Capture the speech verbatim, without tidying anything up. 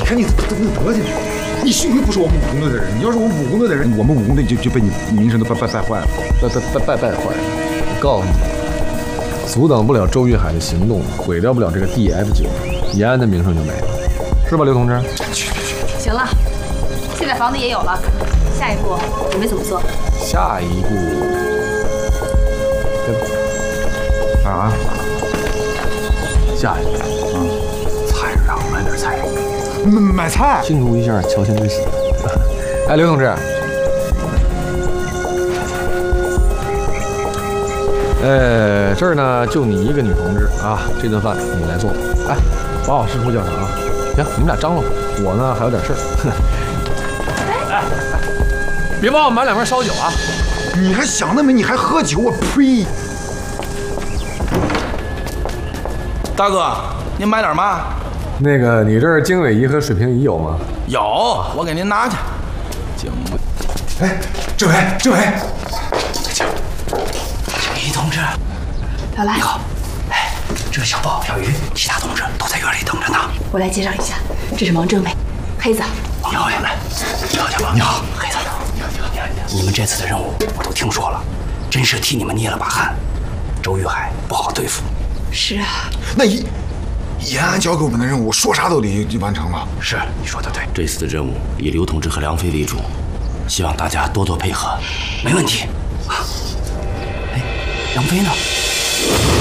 你看你这么得劲，你幸亏不是我们武工队的人，你要是我们武工队的人，我们武工队就就被你名声都败败败坏了，败败败败败坏了。 我告诉你，阻挡不了周玉海的行动，毁掉不了这个 D F 九，延安的名声就没了，是吧，刘同志？ 去去去！ 行了，现在房子也有了，下一步准备怎么做？ 下一步， 啊？ 下一步，嗯，菜市场买点菜， 买菜， 庆祝一下乔迁之喜。哎，刘同志，呃，这儿呢就你一个女同志啊，这顿饭你来做。哎，把我师傅叫上啊。行，你们俩张罗吧，我呢还有点事儿。哎，别忘了买两瓶烧酒啊！ 你还想得美？你还喝酒？我呸！ 大哥，您买点嘛？ 那个，你这儿经纬仪和水平仪有吗？ 有，我给您拿去。经纬， 哎，政委，政委， 小于同志， 老来， 你好。哎，这是小豹、小鱼，其他同志都在院里等着呢。 我来介绍一下，这是王政委，黑子。 你好，来，你好，小豹。你好，黑子。你好，你好，你好。你们这次的任务我都听说了，真是替你们捏了把汗。周玉海不好对付。 是啊。 那一延安交给我们的任务，说啥都得完成了。 是，你说的对。这次的任务以刘同志和梁飞为主，希望大家多多配合。没问题。啊，哎，梁飞呢？